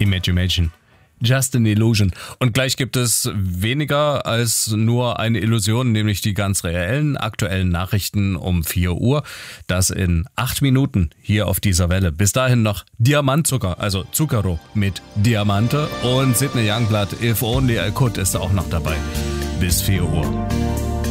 Imagination. Just an Illusion. Und gleich gibt es weniger als nur eine Illusion, nämlich die ganz reellen, aktuellen Nachrichten um 4 Uhr. Das in 8 Minuten hier auf dieser Welle. Bis dahin noch Diamantzucker, also Zucchero mit Diamante. Und Sidney Youngblood, If Only I Could, ist auch noch dabei. Bis 4 Uhr.